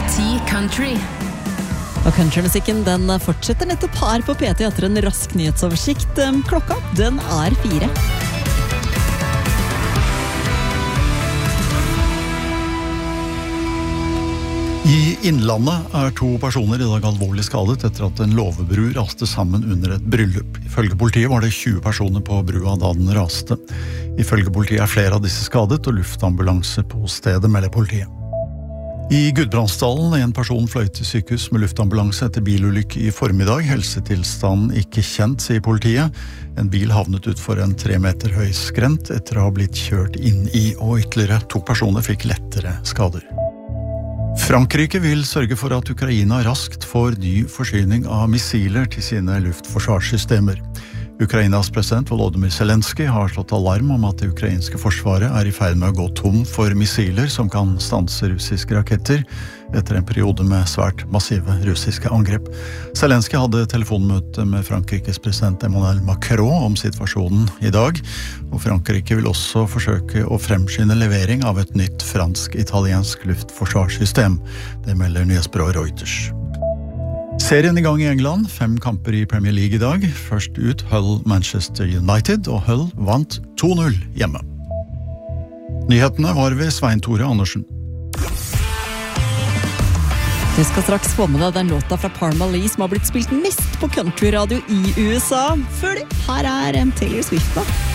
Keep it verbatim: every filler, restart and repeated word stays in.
T Country. Og countrymusikken den fortsetter nettopp her på P T etter en rask nyhetsoversikt. Klokka den er fire. I Innlandet er to personer i dag alvorlig skadet etter at en låvebru raste sammen under et bryllup. Ifølge politiet var det tjue personer på brua da den raste. Ifølge politiet er flere av disse skadet, og luftambulanse på stedet, melder politiet. I Gudbrandsdalen er en person fløyt til sykehus med luftambulanse etter bilulykke i formiddag. Helsetilstanden ikke kjent, sier politiet. En bil havnet ut for en tre meter høy skrent etter å ha blitt kjørt inn i, og ytterligere to personer fikk lettere skader. Frankrike vil sørge for at Ukraina raskt får ny forsyning av missiler til sine luftforsvarssystemer. Ukrainas president Volodymyr Zelensky har slått alarm om at det ukrainske forsvaret er i ferd med å gå tom for missiler som kan stanse russiske raketter etter en periode med svært massive russiske angrep. Zelensky hadde telefonmøte med Frankrikes president Emmanuel Macron om situasjonen i dag, og Frankrike vil også forsøke å fremskynde levering av et nytt fransk-italiensk luftforsvarssystem. Det melder nyhetsbyrået Reuters. Serien i gang i England, fem kamper i Premier League i dag. Først ut Hull Manchester United, og Hull vant to null hjemme. Nyhetene var ved Svein Tore Andersen. Du skal straks få med deg den låta fra Parma Lee som har blitt spilt mest på countryradio i U S A. Før det, her er Taylor Swift da.